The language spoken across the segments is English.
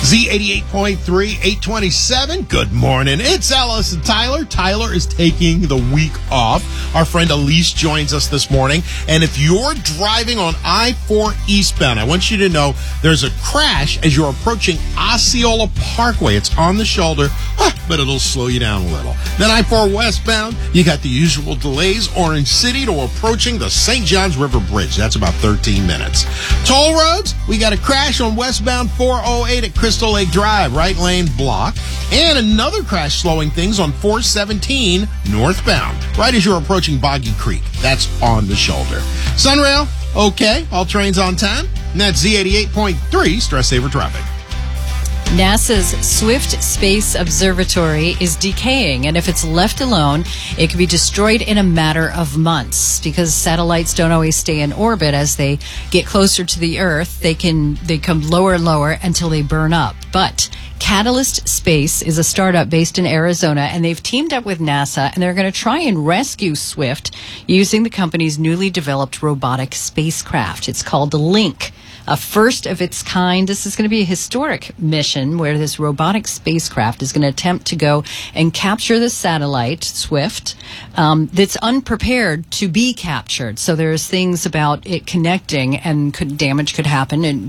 Z88.3, 827. Good morning. It's Ellis and Tyler. Tyler is taking the week off. Our friend Elise joins us this morning. And if you're driving on I-4 eastbound, I want you to know there's a crash as you're approaching Osceola Parkway. It's on the shoulder, but it'll slow you down a little. Then I-4 westbound, you got the usual delays. Orange City to approaching the St. Johns River Bridge. That's about 13 minutes. Toll roads, we got a crash on westbound 408 at Crystal Lake Drive, right lane block. And another crash slowing things on 417 northbound, right as you're approaching Boggy Creek. That's on the shoulder. Sunrail, okay. All trains on time. And that's Z88.3 Stress Saver Traffic. NASA's Swift Space Observatory is decaying, and if it's left alone, it could be destroyed in a matter of months because satellites don't always stay in orbit. As they get closer to the Earth, they come lower and lower until they burn up. But Catalyst Space is a startup based in Arizona, and they've teamed up with NASA, and they're going to try and rescue Swift using the company's newly developed robotic spacecraft. It's called the Link. A first of its kind. This is going to be a historic mission where this robotic spacecraft is going to attempt to go and capture the satellite, Swift, that's unprepared to be captured. So there's things about it connecting and damage could happen. And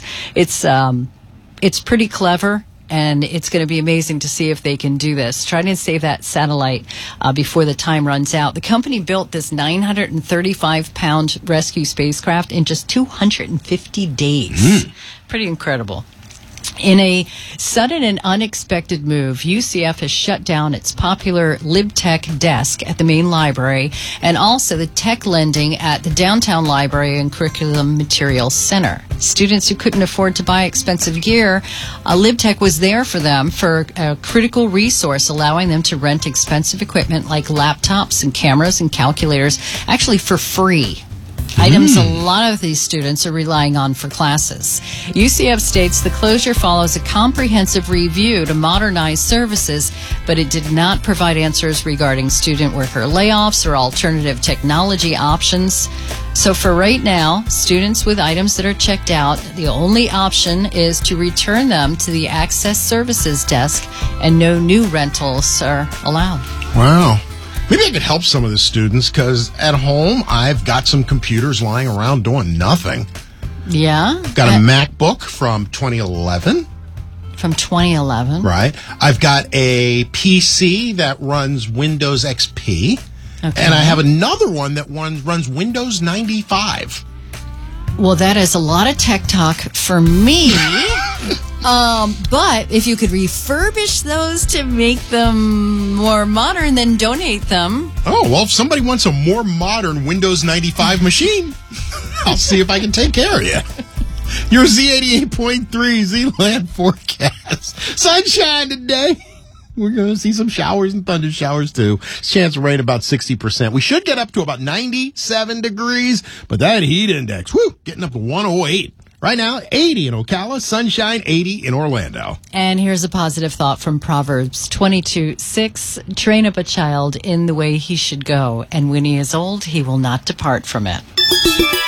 it's pretty clever. And it's going to be amazing to see if they can do this. Try to save that satellite before the time runs out. The company built this 935-pound rescue spacecraft in just 250 days. Pretty incredible. In a sudden and unexpected move, UCF has shut down its popular LibTech desk at the main library and also the tech lending at the downtown library and curriculum materials center. Students who couldn't afford to buy expensive gear, LibTech was there for them for a critical resource, allowing them to rent expensive equipment like laptops and cameras and calculators, actually for free. Items a lot of these students are relying on for classes. UCF states the closure follows a comprehensive review to modernize services, but it did not provide answers regarding student worker layoffs or alternative technology options. So for right now, students with items that are checked out, the only option is to return them to the Access Services desk, and no new rentals are allowed. Wow. Maybe I could help some of the students because at home I've got some computers lying around doing nothing. Yeah? Got a MacBook from 2011. From 2011. Right. I've got a PC that runs Windows XP. Okay. And I have another one that runs Windows 95. Well, that is a lot of tech talk for me. But if you could refurbish those to make them more modern, then donate them. Oh, well, if somebody wants a more modern Windows 95 machine, I'll see if I can take care of you. Your Z88.3 Z-Land forecast. Sunshine today. We're going to see some showers and thunder showers, too. Chance of rain about 60%. We should get up to about 97 degrees, but that heat index, getting up to 108. Right now, 80 in Ocala, sunshine, 80 in Orlando. And here's a positive thought from Proverbs 22:6. Train up a child in the way he should go, and when he is old, he will not depart from it.